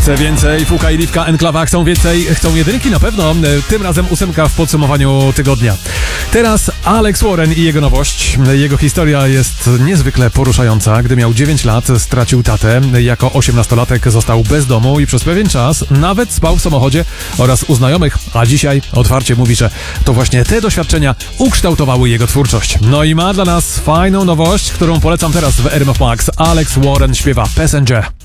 Chce więcej, Fuka i Liwka, Enklawa chcą jedynki na pewno, tym razem 8 w podsumowaniu tygodnia. Teraz Alex Warren i jego nowość. Jego historia jest niezwykle poruszająca. Gdy miał 9 lat, stracił tatę. Jako 18-latek został bez domu i przez pewien czas nawet spał w samochodzie oraz u znajomych, a dzisiaj otwarcie mówi, że to właśnie te doświadczenia ukształtowały jego twórczość. No i ma dla nas fajną nowość, którą polecam teraz w RMF Max. Alex Warren śpiewa Passenger.